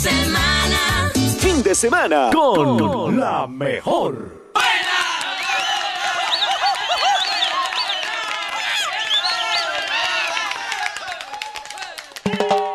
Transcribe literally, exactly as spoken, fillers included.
Semana. Fin de semana con, con la mejor.